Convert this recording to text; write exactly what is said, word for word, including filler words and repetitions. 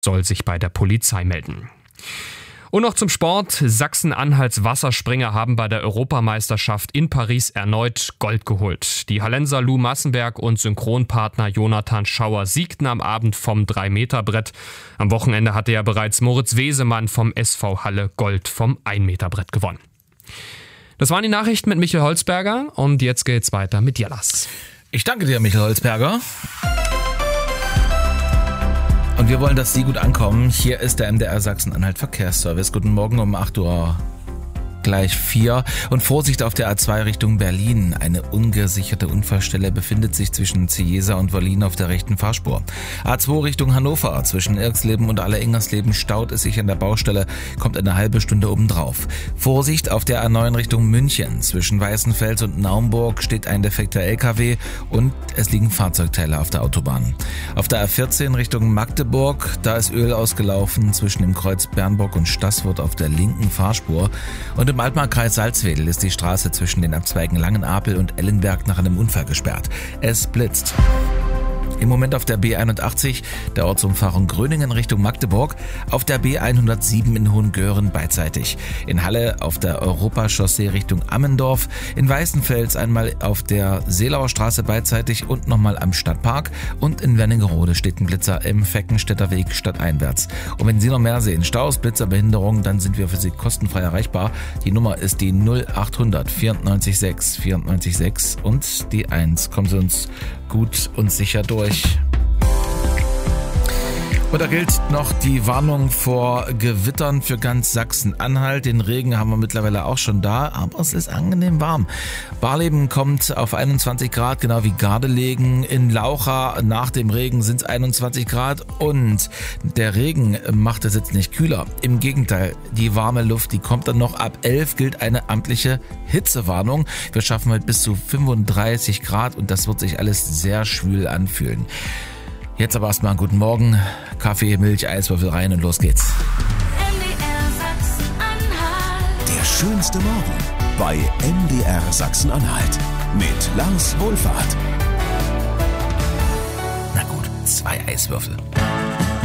soll sich bei der Polizei melden. Und noch zum Sport. Sachsen-Anhalts Wasserspringer haben bei der Europameisterschaft in Paris erneut Gold geholt. Die Hallenser Lou Massenberg und Synchronpartner Jonathan Schauer siegten am Abend vom drei Meter Brett. Am Wochenende hatte ja bereits Moritz Wesemann vom S V Halle Gold vom ein Meter Brett gewonnen. Das waren die Nachrichten mit Michael Holzberger und jetzt geht's weiter mit Jalas. Ich danke dir, Michael Holzberger. Und wir wollen, dass Sie gut ankommen. Hier ist der M D R Sachsen-Anhalt Verkehrsservice. Guten Morgen um acht Uhr gleich vier. Und Vorsicht auf der A zwei Richtung Berlin. Eine ungesicherte Unfallstelle befindet sich zwischen Ciesa und Wollin auf der rechten Fahrspur. A zwei Richtung Hannover. Zwischen Irksleben und Aller-Ingersleben staut es sich an der Baustelle. Kommt eine halbe Stunde obendrauf. Vorsicht auf der A neun Richtung München. Zwischen Weißenfels und Naumburg steht ein defekter L K W und es liegen Fahrzeugteile auf der Autobahn. Auf der A vierzehn Richtung Magdeburg. Da ist Öl ausgelaufen zwischen dem Kreuz Bernburg und Stasswort auf der linken Fahrspur. Und im Altmarkkreis Salzwedel ist die Straße zwischen den Abzweigen Langenapel und Ellenberg nach einem Unfall gesperrt. Es blitzt. Im Moment auf der B einundachtzig, der Ortsumfahrung Gröningen Richtung Magdeburg, auf der B hundertsieben in Hohengören beidseitig. In Halle auf der Europachaussee Richtung Ammendorf, in Weißenfels einmal auf der Seelauer Straße beidseitig und nochmal am Stadtpark und in Wernigerode steht ein Blitzer im Feckenstädter Weg stadteinwärts. Und wenn Sie noch mehr sehen, Staus, Blitzer, Behinderungen, dann sind wir für Sie kostenfrei erreichbar. Die Nummer ist die null achthundert vierundneunzig sechs vierundneunzig sechs und die eins. Kommen Sie uns gut und sicher durch. Und da gilt noch die Warnung vor Gewittern für ganz Sachsen-Anhalt. Den Regen haben wir mittlerweile auch schon da, aber es ist angenehm warm. Barleben kommt auf einundzwanzig Grad, genau wie Gardelegen. In Laucha nach dem Regen sind es einundzwanzig Grad und der Regen macht es jetzt nicht kühler. Im Gegenteil, die warme Luft, die kommt dann noch. Ab elf gilt eine amtliche Hitzewarnung. Wir schaffen heute bis zu fünfunddreißig Grad und das wird sich alles sehr schwül anfühlen. Jetzt aber erstmal einen guten Morgen, Kaffee, Milch, Eiswürfel rein und los geht's. M D R Sachsen-Anhalt. Der schönste Morgen bei M D R Sachsen-Anhalt mit Lars Wohlfahrt. Na gut, zwei Eiswürfel.